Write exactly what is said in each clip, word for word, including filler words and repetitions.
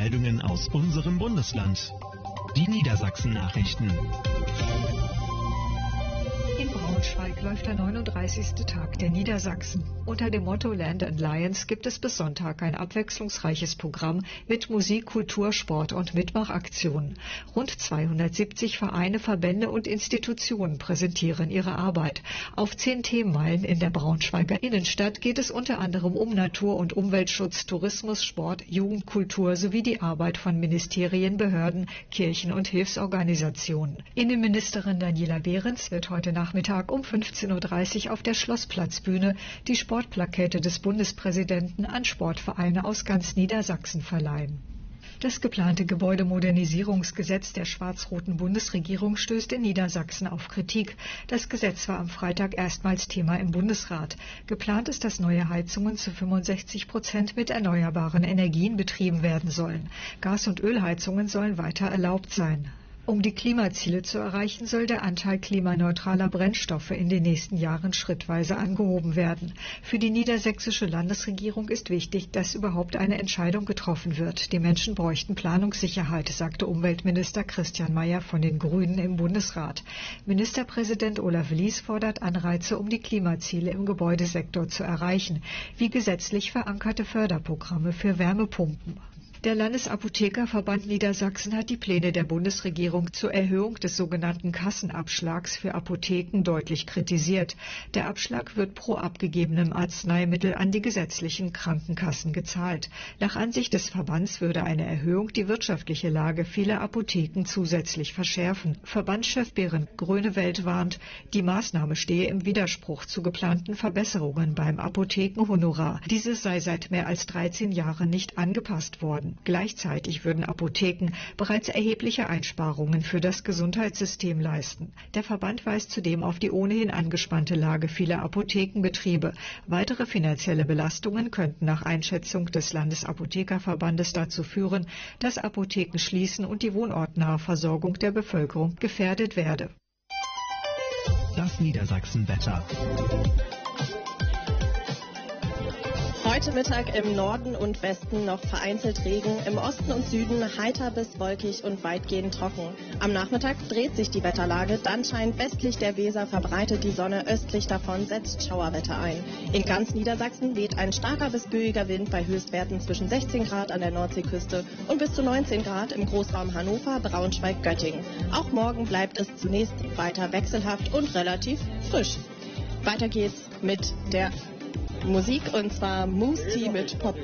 Meldungen aus unserem Bundesland. Die Niedersachsen-Nachrichten. In Braunschweig läuft der neununddreißigste Tag der Niedersachsen. Unter dem Motto Land and Lions gibt es bis Sonntag ein abwechslungsreiches Programm mit Musik, Kultur, Sport und Mitmachaktionen. Rund zweihundertsiebzig Vereine, Verbände und Institutionen präsentieren ihre Arbeit. Auf zehn Themenmeilen in der Braunschweiger Innenstadt geht es unter anderem um Natur- und Umweltschutz, Tourismus, Sport, Jugendkultur sowie die Arbeit von Ministerien, Behörden, Kirchen und Hilfsorganisationen. Innenministerin Daniela Behrens wird heute Nachmittag um fünfzehn Uhr dreißig auf der Schlossplatzbühne die Sportplakette des Bundespräsidenten an Sportvereine aus ganz Niedersachsen verleihen. Das geplante Gebäudemodernisierungsgesetz der schwarz-roten Bundesregierung stößt in Niedersachsen auf Kritik. Das Gesetz war am Freitag erstmals Thema im Bundesrat. Geplant ist, dass neue Heizungen zu fünfundsechzig Prozent mit erneuerbaren Energien betrieben werden sollen. Gas- und Ölheizungen sollen weiter erlaubt sein. Um die Klimaziele zu erreichen, soll der Anteil klimaneutraler Brennstoffe in den nächsten Jahren schrittweise angehoben werden. Für die niedersächsische Landesregierung ist wichtig, dass überhaupt eine Entscheidung getroffen wird. Die Menschen bräuchten Planungssicherheit, sagte Umweltminister Christian Mayer von den Grünen im Bundesrat. Ministerpräsident Olaf Lies fordert Anreize, um die Klimaziele im Gebäudesektor zu erreichen, wie gesetzlich verankerte Förderprogramme für Wärmepumpen. Der Landesapothekerverband Niedersachsen hat die Pläne der Bundesregierung zur Erhöhung des sogenannten Kassenabschlags für Apotheken deutlich kritisiert. Der Abschlag wird pro abgegebenem Arzneimittel an die gesetzlichen Krankenkassen gezahlt. Nach Ansicht des Verbands würde eine Erhöhung die wirtschaftliche Lage vieler Apotheken zusätzlich verschärfen. Verbandschef Berend Grönewald warnt, die Maßnahme stehe im Widerspruch zu geplanten Verbesserungen beim Apothekenhonorar. Dieses sei seit mehr als dreizehn Jahren nicht angepasst worden. Gleichzeitig würden Apotheken bereits erhebliche Einsparungen für das Gesundheitssystem leisten. Der Verband weist zudem auf die ohnehin angespannte Lage vieler Apothekenbetriebe. Weitere finanzielle Belastungen könnten nach Einschätzung des Landesapothekerverbandes dazu führen, dass Apotheken schließen und die wohnortnahe Versorgung der Bevölkerung gefährdet werde. Das Niedersachsenwetter. Heute Mittag im Norden und Westen noch vereinzelt Regen, im Osten und Süden heiter bis wolkig und weitgehend trocken. Am Nachmittag dreht sich die Wetterlage, dann scheint westlich der Weser, verbreitet die Sonne, östlich davon setzt Schauerwetter ein. In ganz Niedersachsen weht ein starker bis böiger Wind bei Höchstwerten zwischen sechzehn Grad an der Nordseeküste und bis zu neunzehn Grad im Großraum Hannover, Braunschweig, Göttingen. Auch morgen bleibt es zunächst weiter wechselhaft und relativ frisch. Weiter geht's mit der Musik, und zwar Moose Tea mit Pop.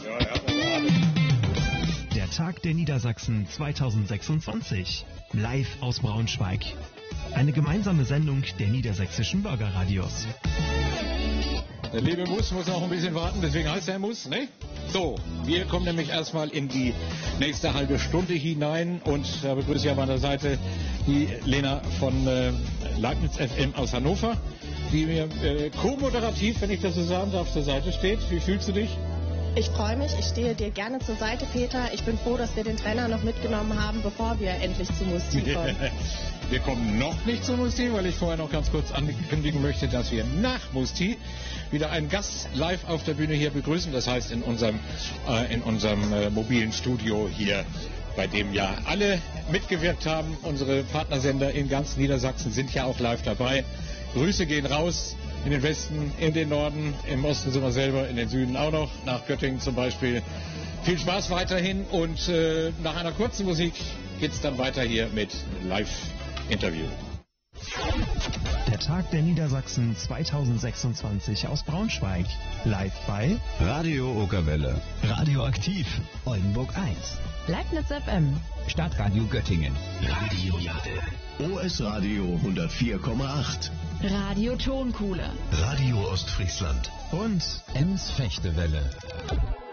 Der Tag der Niedersachsen zweitausendsechsundzwanzig. Live aus Braunschweig. Eine gemeinsame Sendung der niedersächsischen Bürgerradios. Der liebe Moose muss auch ein bisschen warten, deswegen heißt er Moose, ne? So, wir kommen nämlich erstmal in die nächste halbe Stunde hinein und da begrüße ich an meiner Seite die Lena von äh, Leibniz F M aus Hannover, die mir äh, co-moderativ, wenn ich das so sagen darf, zur Seite steht. Wie fühlst du dich? Ich freue mich, ich stehe dir gerne zur Seite, Peter. Ich bin froh, dass wir den Trainer noch mitgenommen haben, bevor wir endlich zu Musti kommen. Wir kommen noch nicht zu Musti, weil ich vorher noch ganz kurz ankündigen möchte, dass wir nach Musti wieder einen Gast live auf der Bühne hier begrüßen. Das heißt in unserem, äh, in unserem äh, mobilen Studio hier, bei dem ja alle mitgewirkt haben. Unsere Partnersender in ganz Niedersachsen sind ja auch live dabei. Grüße gehen raus in den Westen, in den Norden, im Osten sind wir selber, in den Süden auch noch, nach Göttingen zum Beispiel. Viel Spaß weiterhin und äh, nach einer kurzen Musik geht's dann weiter hier mit Live-Interview. Der Tag der Niedersachsen zweitausendsechsundzwanzig aus Braunschweig. Live bei Radio Okerwelle, Radioaktiv, Oldenburg eins, Leibniz F M, Stadtradio Göttingen, Radio Jade, O S Radio hundertvier Komma acht, Radio Tonkuhle, Radio Ostfriesland und Ems Fechtewelle.